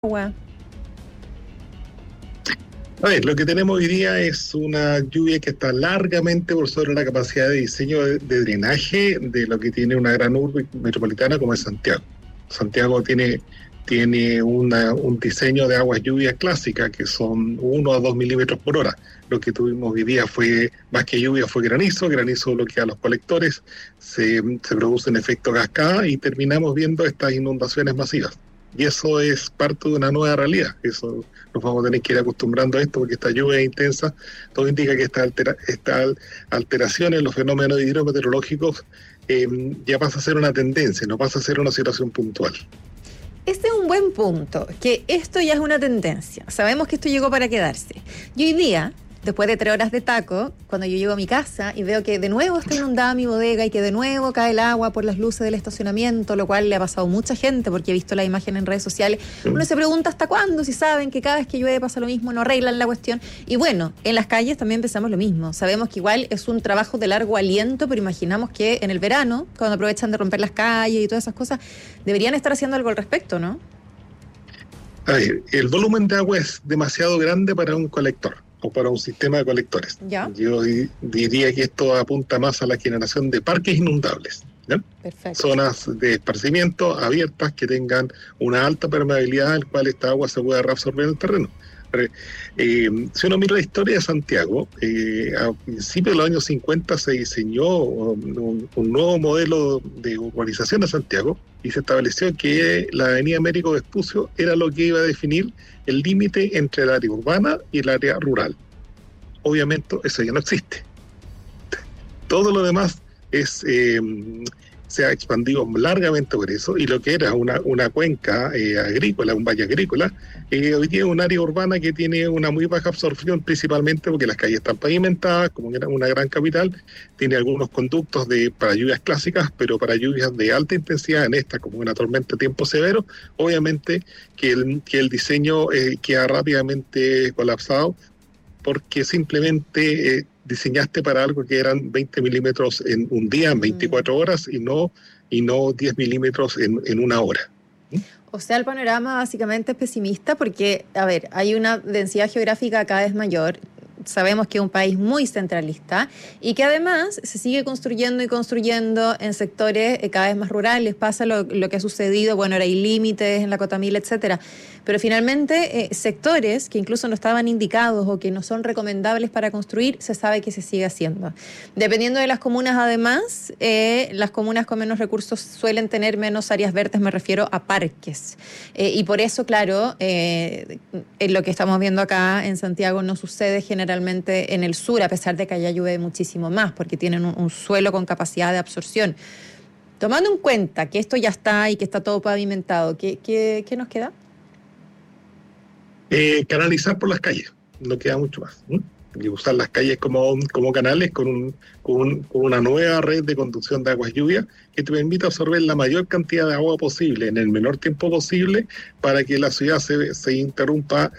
Agua. A ver, lo que tenemos hoy día es una lluvia que está largamente por sobre la capacidad de diseño de drenaje de lo que tiene una gran urbe metropolitana como es Santiago. Santiago tiene un diseño de aguas lluvias clásicas que son 1 a 2 milímetros por hora. Lo que tuvimos hoy día fue, más que lluvia, fue granizo bloquea los colectores, se produce un efecto cascada y terminamos viendo estas inundaciones masivas. Y eso es parte de una nueva realidad. Eso nos vamos a tener que ir acostumbrando a esto porque esta lluvia es intensa. Todo indica que esta alteración en los fenómenos hidrometeorológicos ya pasa a ser una tendencia, no pasa a ser una situación puntual. Este es un buen punto, que esto ya es una tendencia. Sabemos que esto llegó para quedarse. Y hoy día, después de 3 horas de taco, cuando yo llego a mi casa y veo que de nuevo está inundada mi bodega y que de nuevo cae el agua por las luces del estacionamiento, lo cual le ha pasado a mucha gente porque he visto la imagen en redes sociales, uno se pregunta hasta cuándo, si saben que cada vez que llueve pasa lo mismo, no arreglan la cuestión. Y bueno, en las calles también pensamos lo mismo. Sabemos que igual es un trabajo de largo aliento, pero imaginamos que en el verano, cuando aprovechan de romper las calles y todas esas cosas, deberían estar haciendo algo al respecto, ¿no? A ver, el volumen de agua es demasiado grande para un colector o para un sistema de colectores. ¿Ya? Yo diría que esto apunta más a la generación de parques inundables, ¿ya? Perfecto. Zonas de esparcimiento abiertas que tengan una alta permeabilidad en la cual esta agua se pueda reabsorber en el terreno. Si uno mira la historia de Santiago, a principios de los años 50 se diseñó un nuevo modelo de urbanización de Santiago y se estableció que la avenida Américo Vespucio era lo que iba a definir el límite entre el área urbana y el área rural. Obviamente eso ya no existe. Todo lo demás se ha expandido largamente por eso, y lo que era una cuenca agrícola, un valle agrícola, hoy día es un área urbana que tiene una muy baja absorción, principalmente porque las calles están pavimentadas, como era una gran capital, tiene algunos conductos para lluvias clásicas, pero para lluvias de alta intensidad, en esta como una tormenta de tiempo severo, obviamente que el diseño queda rápidamente colapsado, porque simplemente diseñaste para algo que eran 20 milímetros en un día, en 24 horas, y no 10 milímetros en una hora. O sea, el panorama básicamente es pesimista porque, a ver, hay una densidad geográfica cada vez mayor. Sabemos que es un país muy centralista y que además se sigue construyendo y construyendo en sectores cada vez más rurales. Pasa lo que ha sucedido, bueno, ahora hay límites en la Cotamila, etcétera. Pero finalmente sectores que incluso no estaban indicados o que no son recomendables para construir, se sabe que se sigue haciendo. Dependiendo de las comunas, además, las comunas con menos recursos suelen tener menos áreas verdes, me refiero a parques. Y por eso, claro, lo que estamos viendo acá en Santiago no sucede generalmente en el sur, a pesar de que allá llueve muchísimo más, porque tienen un suelo con capacidad de absorción. Tomando en cuenta que esto ya está y que está todo pavimentado, ¿qué nos queda? Canalizar por las calles, no queda mucho más. Y usar las calles como canales con una nueva red de conducción de aguas lluvias que te permita absorber la mayor cantidad de agua posible en el menor tiempo posible para que la ciudad se interrumpa,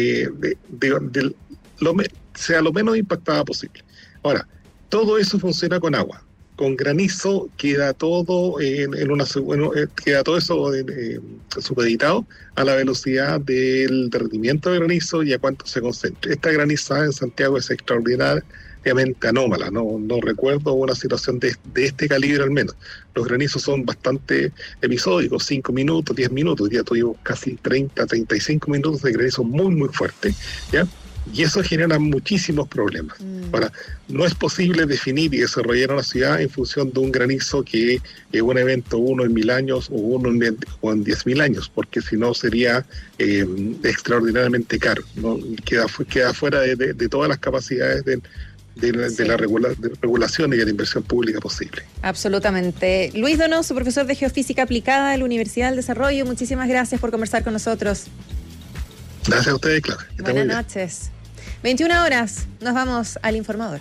sea lo menos impactada posible. Ahora, todo eso funciona con agua. Con granizo queda todo queda todo eso supeditado a la velocidad del derretimiento del granizo y a cuánto se concentra. Esta granizada en Santiago es extraordinariamente anómala. No recuerdo una situación de este calibre al menos. Los granizos son bastante episódicos, 5 minutos, 10 minutos. Ya tuvimos casi 30, 35 minutos de granizo muy, muy fuerte, ¿ya? Y eso genera muchísimos problemas. Ahora, no es posible definir y desarrollar una ciudad en función de un granizo que es un evento 1 en 1000 años o 1 en 10.000 años, porque si no sería extraordinariamente caro, ¿no? Queda fuera de todas las capacidades de la regulación y de la inversión pública posible. Absolutamente. Luis Donoso, profesor de Geofísica Aplicada de la Universidad del Desarrollo, muchísimas gracias por conversar con nosotros. Gracias a ustedes, Clara. Buenas noches. 21 horas, nos vamos al informador.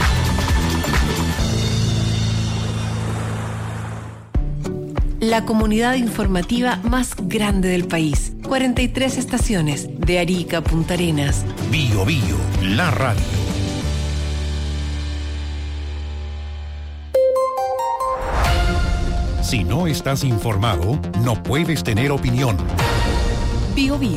La comunidad informativa más grande del país. 43 estaciones, de Arica a Punta Arenas. Bio Bio, la radio. Si no estás informado, no puedes tener opinión. Bio Bio.